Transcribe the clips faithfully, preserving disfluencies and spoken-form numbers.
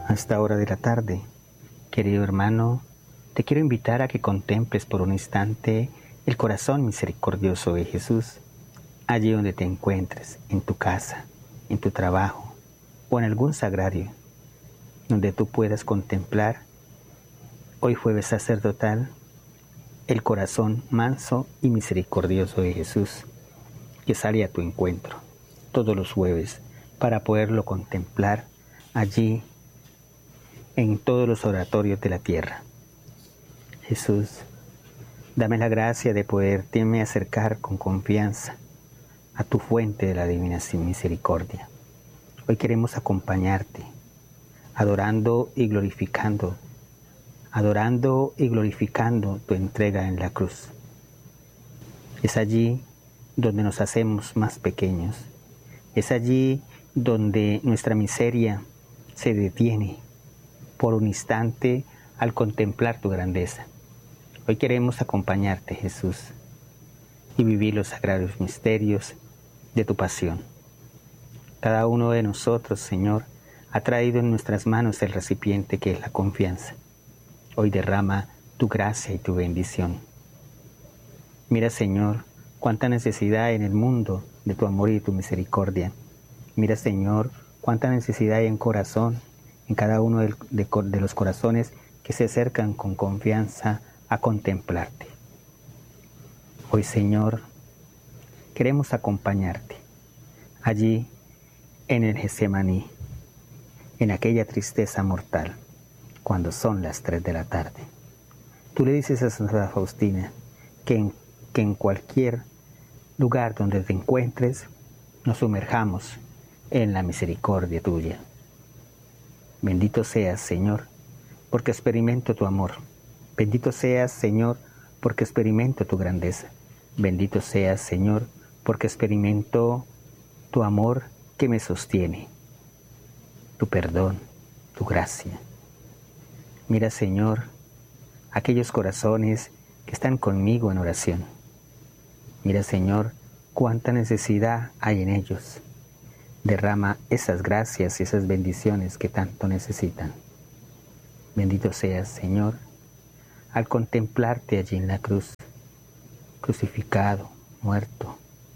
A esta hora de la tarde, querido hermano, te quiero invitar a que contemples por un instante el corazón misericordioso de Jesús, allí donde te encuentres, en tu casa, en tu trabajo o en algún sagrario, donde tú puedas contemplar, hoy jueves sacerdotal, el corazón manso y misericordioso de Jesús, que sale a tu encuentro todos los jueves para poderlo contemplar allí en todos los oratorios de la tierra. Jesús, dame la gracia de poderme acercar con confianza a tu fuente de la divina misericordia. Hoy queremos acompañarte, adorando y glorificando, adorando y glorificando tu entrega en la cruz. Es allí donde nos hacemos más pequeños. Es allí donde nuestra miseria se detiene por un instante al contemplar tu grandeza. Hoy queremos acompañarte, Jesús, y vivir los sagrados misterios de tu pasión. Cada uno de nosotros, Señor, ha traído en nuestras manos el recipiente que es la confianza. Hoy derrama tu gracia y tu bendición. Mira, Señor, cuánta necesidad hay en el mundo de tu amor y de tu misericordia. Mira, Señor, cuánta necesidad hay en corazón, en cada uno de, de, de los corazones que se acercan con confianza a contemplarte. Hoy, Señor, queremos acompañarte allí en el Getsemaní, en aquella tristeza mortal, cuando son las tres de la tarde. Tú le dices a Santa Faustina que en, que en cualquier lugar donde te encuentres, nos sumerjamos en la misericordia tuya. Bendito seas, Señor, porque experimento tu amor. Bendito seas, Señor, porque experimento tu grandeza. Bendito seas, Señor, porque experimento tu amor que me sostiene, tu perdón, tu gracia. Mira, Señor, aquellos corazones que están conmigo en oración. Mira, Señor, cuánta necesidad hay en ellos. Derrama esas gracias y esas bendiciones que tanto necesitan. Bendito seas, Señor, al contemplarte allí en la cruz, crucificado, muerto.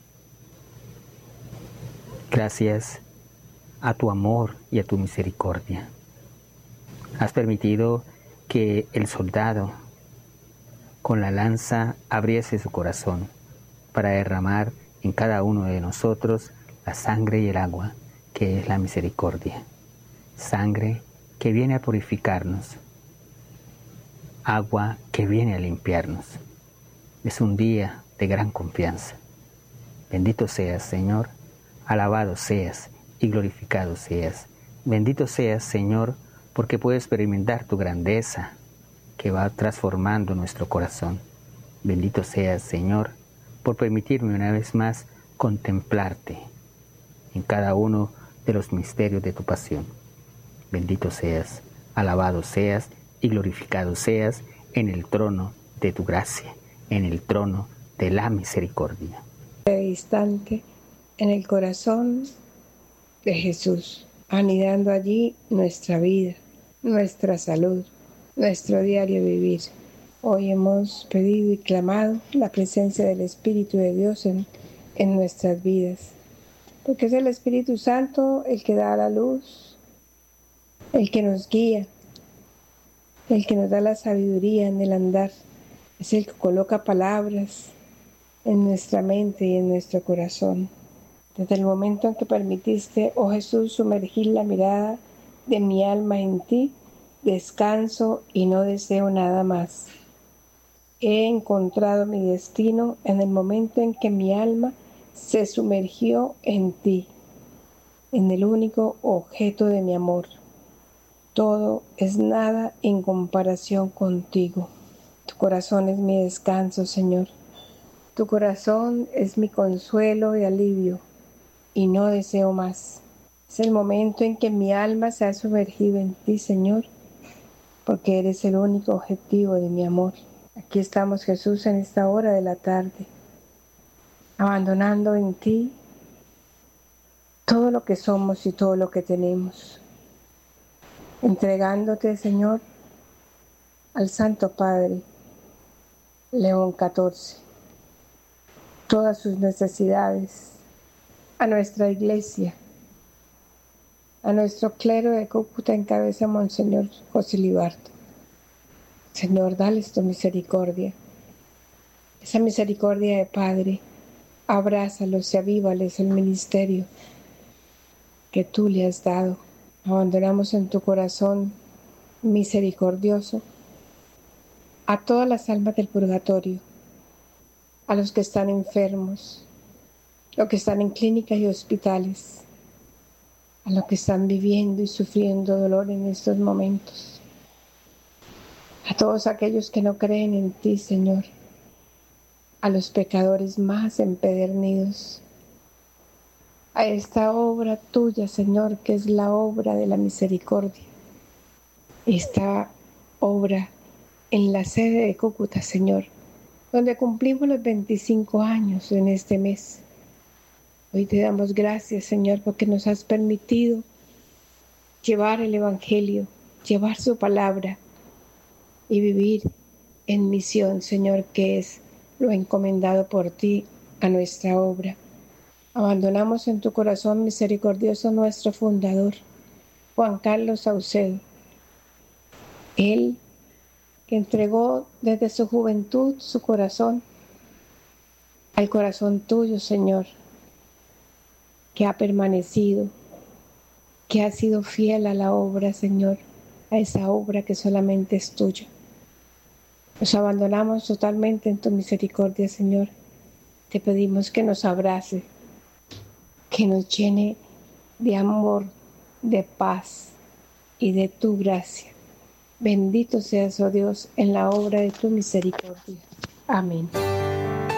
Gracias a tu amor y a tu misericordia. Has permitido que el soldado con la lanza abriese su corazón para derramar en cada uno de nosotros la sangre y el agua que es la misericordia. Sangre que viene a purificarnos, agua que viene a limpiarnos. Es un día de gran confianza. Bendito seas, Señor, alabado seas y glorificado seas. Bendito seas, Señor, porque puedo experimentar tu grandeza que va transformando nuestro corazón. Bendito seas, Señor, por permitirme una vez más contemplarte en cada uno de los misterios de tu pasión. Bendito seas, alabado seas y glorificado seas en el trono de tu gracia, en el trono de la misericordia. Instante en el corazón de Jesús, anidando allí nuestra vida, nuestra salud, nuestro diario vivir. Hoy hemos pedido y clamado la presencia del Espíritu de Dios en, en nuestras vidas, porque es el Espíritu Santo el que da la luz, el que nos guía, el que nos da la sabiduría en el andar, es el que coloca palabras en nuestra mente y en nuestro corazón. Desde el momento en que permitiste, oh Jesús, sumergir la mirada de mi alma en ti, descanso y no deseo nada más. He encontrado mi destino en el momento en que mi alma se sumergió en ti, en el único objeto de mi amor. Todo es nada en comparación contigo. Tu corazón es mi descanso, Señor. Tu corazón es mi consuelo y alivio, y no deseo más. Es el momento en que mi alma se ha sumergido en ti, Señor, porque eres el único objetivo de mi amor. Aquí estamos, Jesús, en esta hora de la tarde, abandonando en ti todo lo que somos y todo lo que tenemos. entregándote, Señor, al Santo Padre, León catorce, todas sus necesidades, a nuestra iglesia, a nuestro clero de Cúcuta en cabeza Monseñor José Libardo. Señor, dales tu misericordia, esa misericordia de Padre, abrázalos y avívales el ministerio que tú le has dado. Abandonamos en tu corazón misericordioso a todas las almas del purgatorio, a los que están enfermos, los que están en clínicas y hospitales, a los que están viviendo y sufriendo dolor en estos momentos, a todos aquellos que no creen en ti, Señor, a los pecadores más empedernidos, a esta obra tuya, Señor, que es la obra de la misericordia, esta obra en la sede de Cúcuta, Señor, donde cumplimos los veinticinco años en este mes. Hoy te damos gracias, Señor, porque nos has permitido llevar el Evangelio, llevar su palabra y vivir en misión, Señor, que es lo encomendado por ti a nuestra obra. Abandonamos en tu corazón misericordioso nuestro fundador, Juan Carlos Saucedo. Él que entregó desde su juventud su corazón al corazón tuyo, Señor, que ha permanecido, que ha sido fiel a la obra, Señor, a esa obra que solamente es tuya. Nos abandonamos totalmente en tu misericordia, Señor. Te pedimos que nos abrace, que nos llene de amor, de paz y de tu gracia. Bendito seas, oh Dios, en la obra de tu misericordia. Amén.